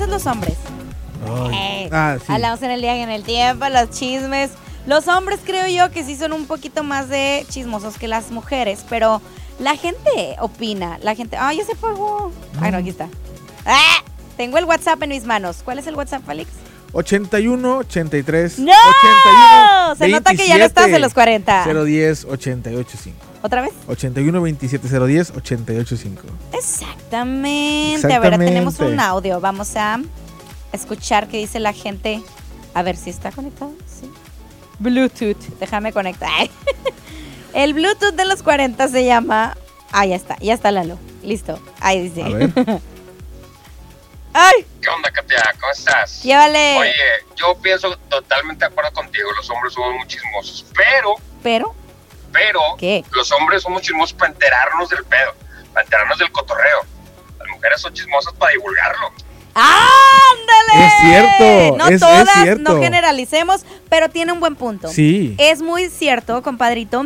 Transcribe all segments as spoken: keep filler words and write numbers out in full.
los hombres. Eh, ah, sí. Hablamos en el día y en el tiempo, los chismes. Los hombres creo yo que sí son un poquito más de chismosos que las mujeres, pero la gente opina, la gente... ¡Ay, ya se apagó! No. Ay, no, aquí está. ¡Ah! Tengo el WhatsApp en mis manos. ¿Cuál es el WhatsApp, Félix? ochenta y uno, ochenta y tres, ¡No! ochenta y uno, se nota que ya no estás en los cuarenta. cero diez, ochenta y ocho cinco. ¿Otra vez? ochenta y uno, veintisiete, cero diez, ochenta y ocho cinco. Exactamente. Exactamente. A ver, tenemos un audio. Vamos a escuchar qué dice la gente. A ver si está conectado. Sí. Bluetooth. Déjame conectar. El Bluetooth de los cuarenta se llama... Ah, ya está. Ya está Lalo. Listo. Ahí dice. A ver. ¡Ay! ¿Qué onda, Katia? ¿Cómo estás? Llévale. Oye, yo pienso totalmente de acuerdo contigo. Los hombres somos muy chismosos. Pero, ¿Pero? pero, ¿Qué? los hombres somos chismosos para enterarnos del pedo, para enterarnos del cotorreo. Las mujeres son chismosas para divulgarlo. ¡Ándale! Es cierto, No es- todas, es cierto. no generalicemos, pero tiene un buen punto. Sí. Es muy cierto, compadrito,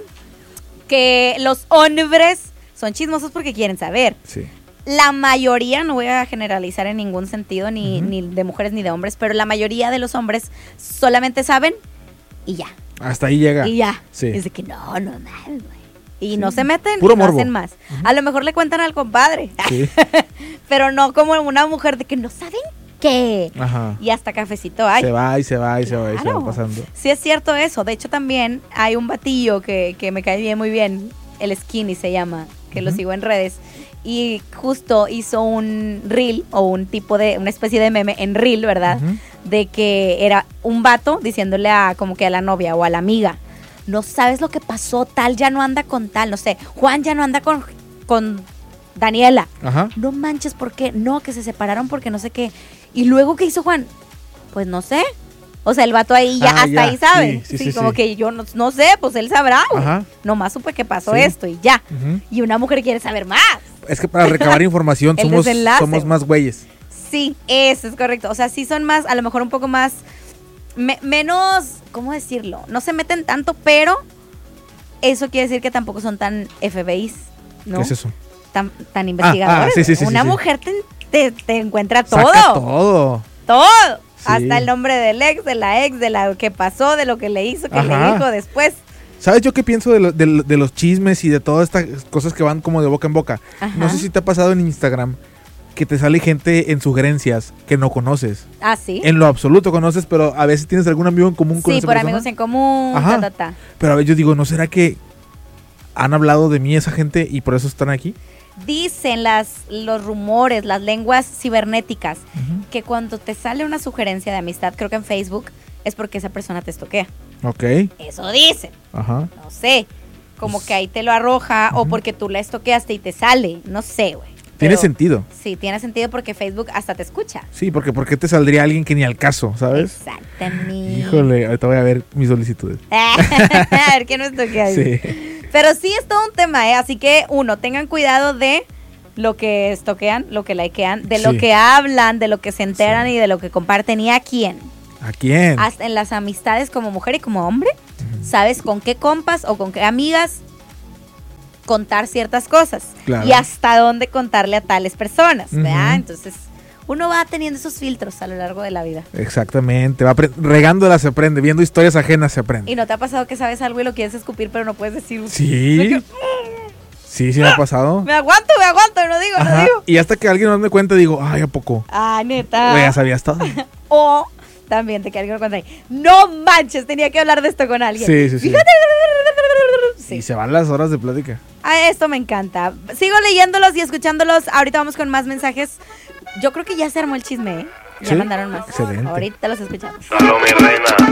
que los hombres son chismosos porque quieren saber. Sí. La mayoría, no voy a generalizar en ningún sentido, ni, Ujú. ni de mujeres ni de hombres, pero la mayoría de los hombres solamente saben y ya. Hasta ahí llega. Y ya. Sí. Es de que no, no mames, güey. Y Sí. no se meten Puro y no morbo. hacen más. A lo mejor le cuentan al compadre. Sí. Pero no como una mujer de que no saben qué. Ajá. Y hasta cafecito hay. Se va y se va y se va y se Claro. va pasando. Sí es cierto eso. De hecho también hay un batillo que, que me cae bien muy bien. El Skinny se llama. Que lo Ujú. sigo en redes. Y justo hizo un reel o un tipo de, una especie de meme en reel, ¿verdad? Ujú. De que era un vato diciéndole a como que a la novia o a la amiga, no sabes lo que pasó, tal ya no anda con tal, no sé, Juan ya no anda con, con Daniela. Ajá. No manches, ¿por qué? No, que se separaron porque no sé qué. ¿Y luego qué hizo Juan? Pues no sé. O sea, el vato ahí ya, Ah, hasta ya, ahí sabe. sí, sí, Sí, sí, como sí. que yo no, no sé, pues él sabrá, güey. Ajá. Nomás supe que pasó Sí. esto y ya. Ujú. Y una mujer quiere saber más. Es que para recabar información El somos, desenlace, somos güey. más güeyes. Sí, eso es correcto. O sea, sí son más, a lo mejor un poco más, me- menos, ¿cómo decirlo? No se meten tanto, pero eso quiere decir que tampoco son tan F B Is, ¿no? ¿Qué es eso? Tan, tan investigadores. ah, sí, sí, sí, Una sí, sí. mujer te, te- te encuentra todo. Saca todo. Todo. Sí. Hasta el nombre del ex, de la ex, de lo que pasó, de lo que le hizo, que Ajá. le dijo después. ¿Sabes yo qué pienso de, lo- de lo- de los chismes y de todas estas cosas que van como de boca en boca? Ajá. No sé si te ha pasado en Instagram que te sale gente en sugerencias que no conoces. Ah, sí. En lo absoluto conoces, pero a veces tienes algún amigo en común con Sí, esa por persona. amigos en común, Ajá. ta, ta, ta. Pero a ver, yo digo, ¿no será que han hablado de mí esa gente y por eso están aquí? Dicen las, los rumores, las lenguas cibernéticas, Ujú. que cuando te sale una sugerencia de amistad, creo que en Facebook, es porque esa persona te estoquea. Ok. Eso dicen, Ajá. no sé. Como que ahí te lo arroja o porque tú la estoqueaste y te sale, no sé, güey. Tiene Pero sentido. Sí, tiene sentido porque Facebook hasta te escucha. Sí, porque ¿por qué te saldría alguien que ni al caso, sabes? Exactamente. Híjole, ahorita voy a ver mis solicitudes. A ver, ¿qué no estoquea? Sí. Pero sí es todo un tema, ¿eh? Así que, uno, tengan cuidado de lo que estoquean, lo que likean, de lo Sí. que hablan, de lo que se enteran Sí. y de lo que comparten y a quién. ¿A quién? Hasta en las amistades como mujer y como hombre, sabes con qué compas o con qué amigas contar ciertas cosas. Claro. Y hasta dónde contarle a tales personas, ¿verdad? Ujú. Entonces, uno va teniendo esos filtros a lo largo de la vida. Exactamente. Va apre- regándola se aprende, viendo historias ajenas se aprende. ¿Y no te ha pasado que sabes algo y lo quieres escupir pero no puedes decir? Sí. De que, Sí, sí me ha pasado. me aguanto, me aguanto, no digo, no Ajá. digo. Y hasta que alguien nos me cuenta, digo, ay, ¿a poco? Ah, neta. Güey, ya sabías todo. O también de que alguien me cuenta ahí, no manches, tenía que hablar de esto con alguien. Sí, sí, sí. Fíjate. Sí. Y se van las horas de plática. Ah, esto me encanta. Sigo leyéndolos y escuchándolos. Ahorita vamos con más mensajes. Yo creo que ya se armó el chisme, ¿eh? Ya Sí. mandaron más. Excelente. Ahorita los escuchamos. Salud, mi reina.